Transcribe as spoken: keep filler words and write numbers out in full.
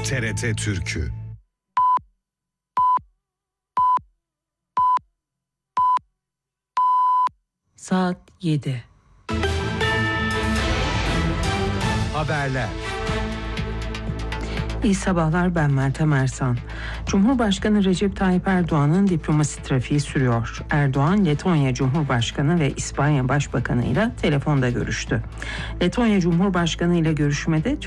T R T Türkü. Saat yedi. Haberler. İyi sabahlar, ben Meltem Ersan. Cumhurbaşkanı Recep Tayyip Erdoğan'ın diplomasi trafiği sürüyor. Erdoğan, Letonya Cumhurbaşkanı ve İspanya Başbakanı ile telefonda görüştü. Letonya Cumhurbaşkanı ile görüşmede